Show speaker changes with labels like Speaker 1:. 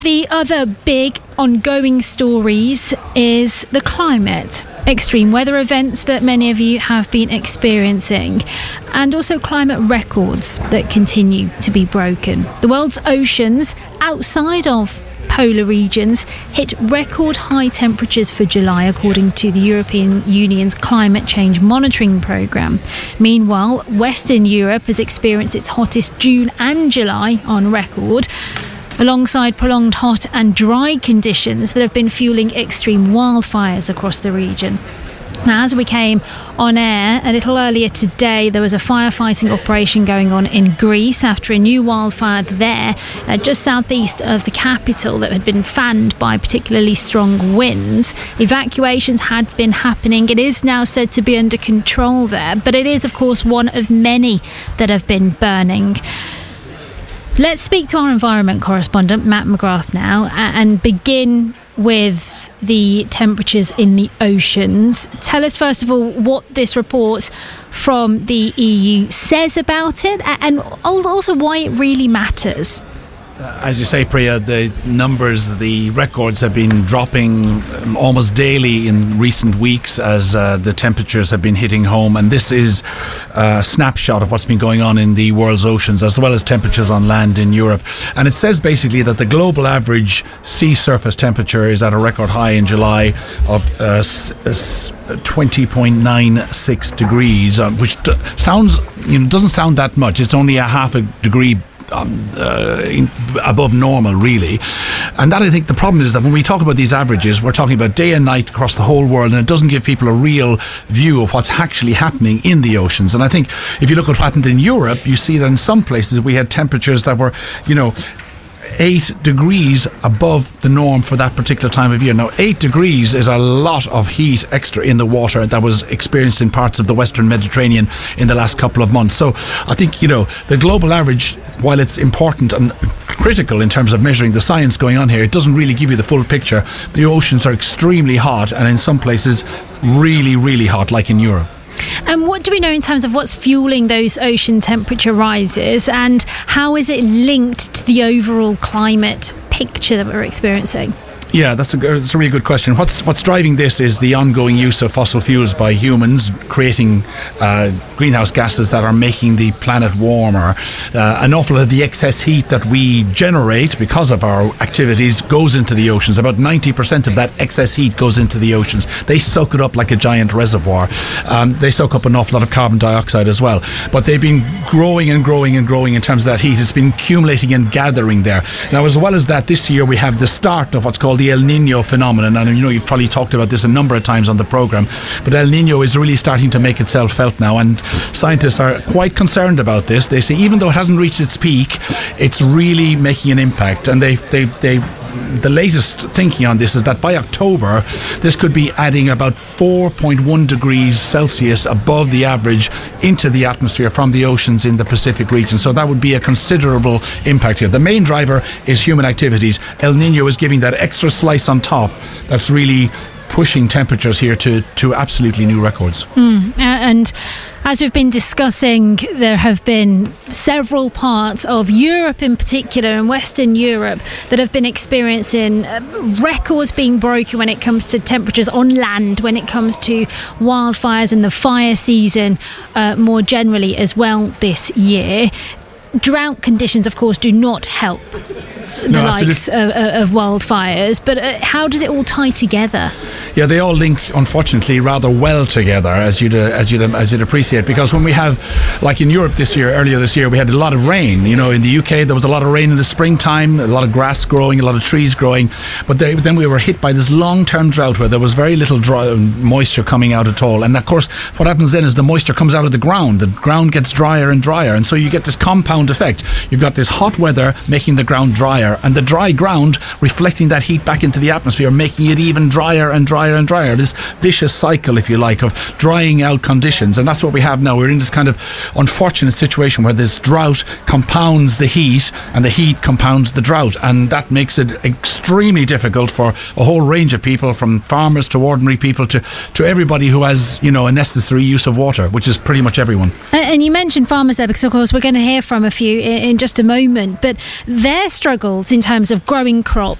Speaker 1: The other big ongoing stories is the climate, extreme weather events that many of you have been experiencing, and also climate records that continue to be broken. The world's oceans outside of polar regions hit record high temperatures for July, according to the European Union's climate change monitoring programme. Meanwhile, Western Europe has experienced its hottest June and July on record, alongside prolonged hot and dry conditions that have been fueling extreme wildfires across the region. Now, as we came on air a little earlier today, there was a firefighting operation going on in Greece after a new wildfire there, just southeast of the capital, that had been fanned by particularly strong winds. Evacuations had been happening. It is now said to be under control there, but it is, of course, one of many that have been burning. Let's speak to our environment correspondent, Matt McGrath, now, and begin with the temperatures in the oceans. Tell us, first of all, what this report from the EU says about it, and also why it really matters.
Speaker 2: As you say, Priya, the numbers, the records have been dropping almost daily in recent weeks as the temperatures have been hitting home. And this is a snapshot of what's been going on in the world's oceans, as well as temperatures on land in Europe. And it says basically that the global average sea surface temperature is at a record high in July of 20.96 degrees, which sounds, doesn't sound that much. It's only a half a degree above normal, really. And that, I think, the problem is that when we talk about these averages, we're talking about day and night across the whole world, and it doesn't give people a real view of what's actually happening in the oceans. And I think if you look at what happened in Europe, you see that in some places we had temperatures that were 8 degrees above the norm for that particular time of year. Now, 8 degrees is a lot of heat extra in the water that was experienced in parts of the Western Mediterranean in the last couple of months. So I think, the global average, while it's important and critical in terms of measuring the science going on here, it doesn't really give you the full picture. The oceans are extremely hot, and in some places really, really hot, like in Europe.
Speaker 1: And what do we know in terms of what's fueling those ocean temperature rises, and how is it linked to the overall climate picture that we're experiencing?
Speaker 2: Yeah, that's a really good question. What's driving this is the ongoing use of fossil fuels by humans, creating greenhouse gases that are making the planet warmer. An awful lot of the excess heat that we generate because of our activities goes into the oceans. About 90% of that excess heat goes into the oceans. They soak it up like a giant reservoir. They soak up an awful lot of carbon dioxide as well. But they've been growing and growing and growing in terms of that heat. It's been accumulating and gathering there. Now, as well as that, this year we have the start of what's called the El Niño phenomenon, and you've probably talked about this a number of times on the programme, but El Niño is really starting to make itself felt now, and scientists are quite concerned about this. They say even though it hasn't reached its peak, it's really making an impact, and the latest thinking on this is that by October this could be adding about 4.1 degrees Celsius above the average into the atmosphere from the oceans in the Pacific region. So that would be a considerable impact here. The main driver is human activities. El Niño is giving that extra slice on top that's really pushing temperatures here to absolutely new records.
Speaker 1: And as we've been discussing, there have been several parts of Europe in particular, and Western Europe, that have been experiencing records being broken when it comes to temperatures on land, when it comes to wildfires and the fire season more generally as well this year. Drought conditions, of course, do not help the likes of wildfires, but how does it all tie together?
Speaker 2: Yeah, they all link, unfortunately, rather well together, as you'd appreciate, because when we have, like in Europe earlier this year, we had a lot of rain. In the UK there was a lot of rain in the springtime, a lot of grass growing, a lot of trees growing, but then we were hit by this long-term drought where there was very little moisture coming out at all. And of course, what happens then is the moisture comes out of the ground gets drier and drier, and so you get this compound effect. You've got this hot weather making the ground drier, and the dry ground reflecting that heat back into the atmosphere, making it even drier and drier and drier. This vicious cycle, if you like, of drying out conditions. And that's what we have now. We're in this kind of unfortunate situation where this drought compounds the heat, and the heat compounds the drought, and that makes it extremely difficult for a whole range of people, from farmers to ordinary people to everybody who has a necessary use of water, which is pretty much everyone.
Speaker 1: And you mentioned farmers there, because of course we're going to hear from a few in just a moment, but their struggles fields in terms of growing crops